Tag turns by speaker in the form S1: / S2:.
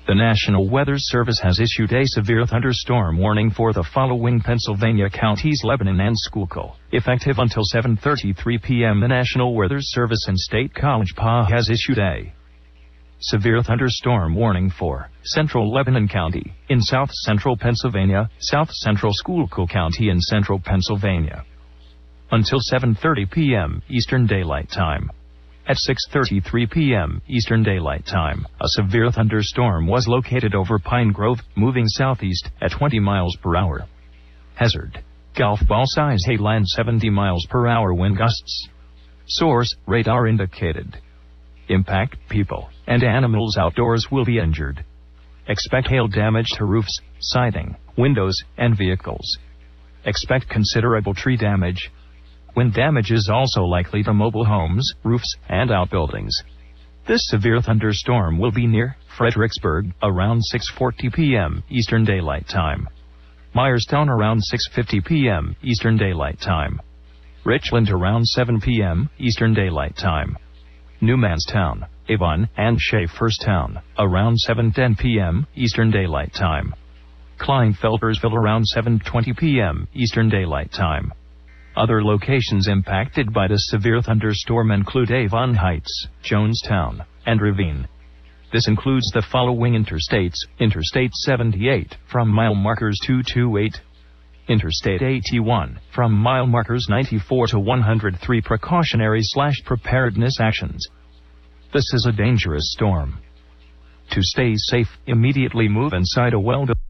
S1: The National Weather Service has issued a severe thunderstorm warning for the following Pennsylvania counties: Lebanon and Schuylkill. Effective until 7:33 p.m., the National Weather Service in State College Park has issued a severe thunderstorm warning for Central Lebanon County in South Central Pennsylvania, South Central Schuylkill County in Central Pennsylvania. Until 7:30 p.m. Eastern Daylight Time. At 6:33 p.m. Eastern Daylight Time, a severe thunderstorm was located over Pine Grove, moving southeast at 20 miles per hour. Hazard: golf ball size hail and 70 miles per hour wind gusts. Source: radar indicated. Impact: people and animals outdoors will be injured. Expect hail damage to roofs, siding, windows, and vehicles. Expect considerable tree damage. Wind damage is also likely to mobile homes, roofs, and outbuildings. This severe thunderstorm will be near Fredericksburg around 6:40 p.m. Eastern Daylight Time. Myerstown around 6:50 p.m. Eastern Daylight Time. Richland around 7 p.m. Eastern Daylight Time. Newmanstown, Avon, and Schaefferstown around 7:10 p.m. Eastern Daylight Time. Kleinfeltersville around 7:20 p.m. Eastern Daylight Time. Other locations impacted by the severe thunderstorm include Avon Heights, Jonestown, and Ravine. This includes the following interstates: Interstate 78 from mile markers 228, Interstate 81 from mile markers 94 to 103. Precautionary/preparedness actions. This is a dangerous storm. To stay safe, immediately move inside a well-built